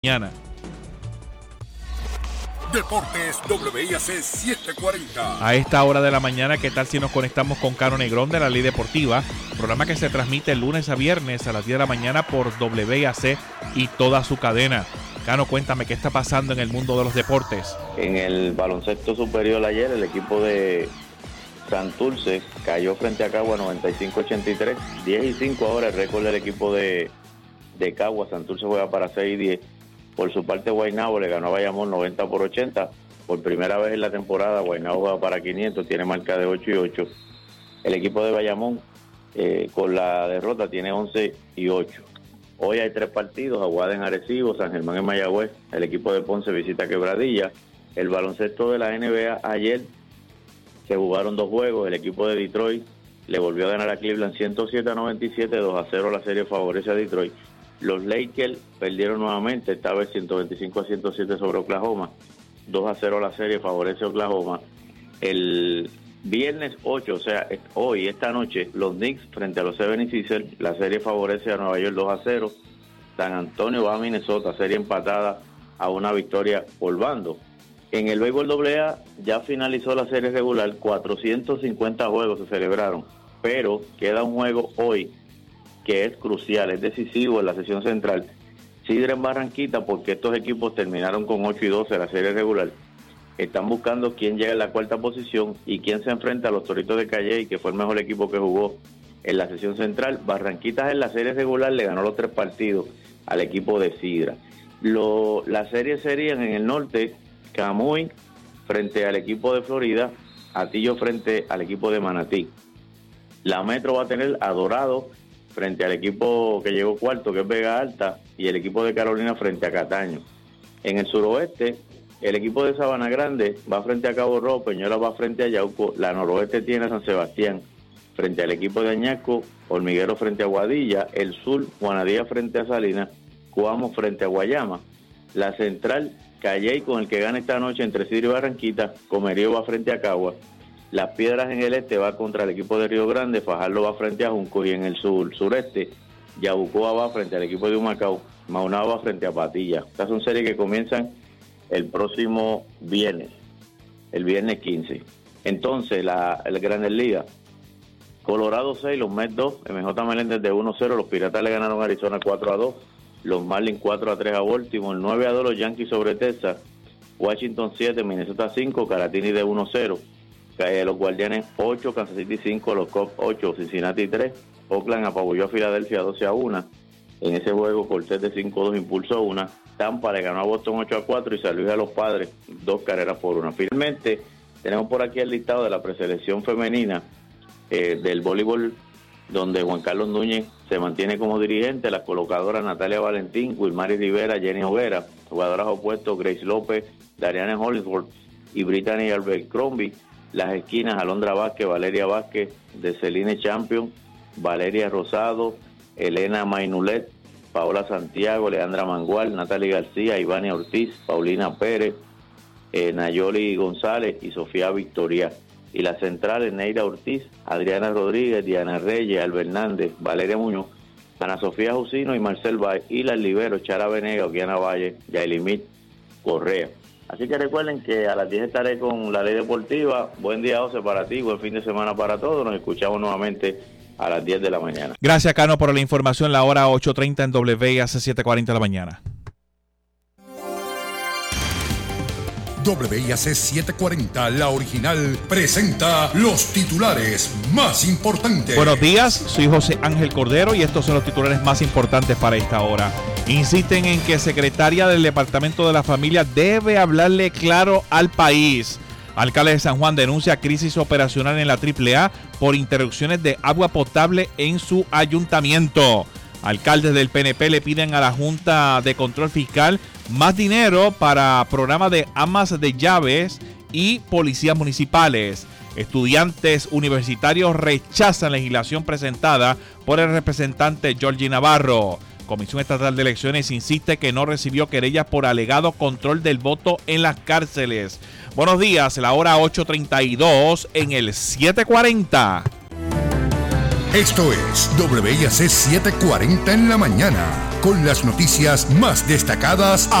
Mañana. Deportes WIAC 740. A esta hora de la mañana, ¿qué tal si nos conectamos con Cano Negrón de la Ley Deportiva? Programa que se transmite lunes a viernes a las 10 de la mañana por WIAC y toda su cadena. Cano, cuéntame qué está pasando en el mundo de los deportes. En el baloncesto superior ayer, el equipo de Santurce cayó frente a Cagua 95-83. 10-5 ahora el récord del equipo de Cagua. Santurce juega para 6-10. Por su parte, Guaynabo le ganó a Bayamón 90-80. Por primera vez en la temporada, Guaynabo juega para 500, tiene marca de 8-8. El equipo de Bayamón, con la derrota, tiene 11-8. Hoy hay 3 partidos: Aguada en Arecibo, San Germán en Mayagüez. El equipo de Ponce visita Quebradilla. El baloncesto de la NBA, ayer se jugaron 2 juegos. El equipo de Detroit le volvió a ganar a Cleveland 107-97, 2-0 la serie favorece a Detroit. Los Lakers perdieron nuevamente, esta vez 125-107 sobre Oklahoma. 2-0 la serie favorece a Oklahoma. El viernes 8, o sea, hoy, esta noche, los Knicks frente a los 76ers, la serie favorece a Nueva York 2-0. San Antonio va a Minnesota, serie empatada a una victoria por bando. En el béisbol AA ya finalizó la serie regular, 450 juegos se celebraron, pero queda un juego hoy que es crucial, es decisivo en la sesión central. Sidra en Barranquita, porque estos equipos terminaron con 8-12 la serie regular. Están buscando quién llega en la cuarta posición y quién se enfrenta a los Toritos de Calley, que fue el mejor equipo que jugó en la sesión central. Barranquitas en la serie regular le ganó los 3 partidos al equipo de Sidra. Las series serían en el norte: Camuy frente al equipo de Florida, Atillo frente al equipo de Manatí. La Metro va a tener a Dorado frente al equipo que llegó cuarto, que es Vega Alta, y el equipo de Carolina frente a Cataño. En el suroeste, el equipo de Sabana Grande va frente a Cabo Rojo, Peñuela va frente a Yauco, la noroeste tiene a San Sebastián frente al equipo de Añasco, Hormiguero frente a Guadilla, el sur, Juanadía frente a Salinas, Coamo frente a Guayama. La central, Calley con el que gana esta noche entre Sidra y Barranquita, Comerío va frente a Cagua. Las Piedras en el este va contra el equipo de Río Grande, Fajardo va frente a Junco, y en el sureste, Yabucoa va frente al equipo de Humacao, Maunao va frente a Patilla. Estas son series que comienzan el próximo viernes, el viernes 15. Entonces, el Grandes Ligas, Colorado 6, los Mets 2, MJ Meléndez de 1-0, los Piratas le ganaron a Arizona 4-2, los Marlins 4-3 a Baltimore, 9-2 los Yankees sobre Texas, Washington 7, Minnesota 5, Caratini de 1-0. Los Guardianes 8, Kansas City 5, los Cubs 8, Cincinnati 3, Oakland apabulló a Filadelfia 12-1. En ese juego, Cortés de 5-2 impulsó 1. Tampa le ganó a Boston 8-4 y San Luis a los Padres 2 carreras por 1. Finalmente, tenemos por aquí el listado de la preselección femenina del voleibol, donde Juan Carlos Núñez se mantiene como dirigente, las colocadoras Natalia Valentín, Wilmary Rivera, Jenny Hoguera, jugadoras opuestos Grace López, Dariana Hollingsworth y Brittany Albert Crombie. Las esquinas, Alondra Vázquez, Valeria Vázquez, de Celine Champion, Valeria Rosado, Elena Mainulet, Paola Santiago, Leandra Mangual, Natalie García, Ivania Ortiz, Paulina Pérez, Nayoli González y Sofía Victoria. Y las centrales, Neira Ortiz, Adriana Rodríguez, Diana Reyes, Albert Hernández, Valeria Muñoz, Ana Sofía Jusino y Marcel Valle. Y las liberos, Chara Venega, Oquiana Valle, Yailimit Correa. Así que recuerden que a las 10 estaré con la Ley Deportiva. Buen día, José, para ti, buen fin de semana para todos. Nos escuchamos nuevamente a las 10 de la mañana. Gracias, Cano, por la información. La hora 8:30 en WIAC 740 de la mañana. WIAC 740, la original, presenta los titulares más importantes. Buenos días, soy José Ángel Cordero y estos son los titulares más importantes para esta hora. Insisten en que secretaria del Departamento de la Familia debe hablarle claro al país. Alcalde de San Juan denuncia crisis operacional en la AAA por interrupciones de agua potable en su ayuntamiento. Alcaldes del PNP le piden a la Junta de Control Fiscal más dinero para programas de amas de llaves y policías municipales. Estudiantes universitarios rechazan legislación presentada por el representante Georgie Navarro. Comisión Estatal de Elecciones insiste que no recibió querellas por alegado control del voto en las cárceles. Buenos días, la hora 8:32 en el 740. Esto es WIAC 740 en la mañana. con las noticias más destacadas